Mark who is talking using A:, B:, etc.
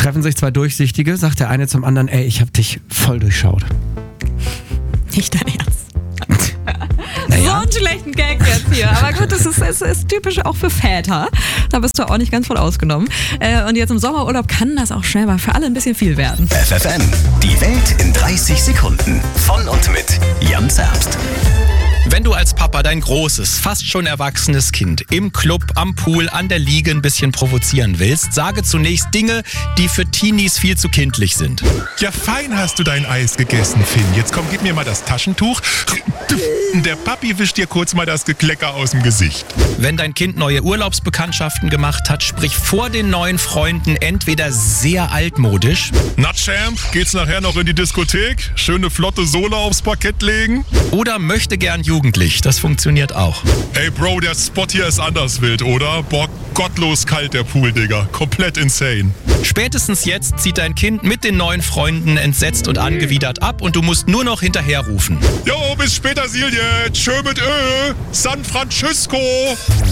A: treffen sich zwei Durchsichtige, sagt der eine zum anderen, ey, ich hab dich voll durchschaut.
B: Nicht dein Ernst.
A: Naja.
B: So einen schlechten Gag jetzt hier. Aber gut, das ist typisch auch für Väter. Da bist du auch nicht ganz voll ausgenommen. Und jetzt im Sommerurlaub kann das auch schnell mal für alle ein bisschen viel werden.
C: FFN, die Welt in 30 Sekunden. Von und mit Jan Zerbst.
D: Wenn du als Papa dein großes, fast schon erwachsenes Kind im Club, am Pool, an der Liege ein bisschen provozieren willst, sage zunächst Dinge, die für Teenies viel zu kindlich sind.
E: Ja, fein hast du dein Eis gegessen, Finn. Jetzt komm, gib mir mal das Taschentuch. Der Papi wischt dir kurz mal das Geklecker aus dem Gesicht.
D: Wenn dein Kind neue Urlaubsbekanntschaften gemacht hat, sprich vor den neuen Freunden entweder sehr altmodisch
E: Na, Champ, geht's nachher noch in die Diskothek? Schöne flotte Sohle aufs Parkett legen?
D: oder möchte gern jugendlich. Das funktioniert auch.
E: Ey, Bro, der Spot hier ist anders wild, oder? Boah, gottlos kalt der Pool, Digga. Komplett insane.
D: Spätestens jetzt zieht dein Kind mit den neuen Freunden entsetzt und angewidert ab und du musst nur noch hinterherrufen.
E: Jo, bis später, Silje. Tschö mit San Francisco.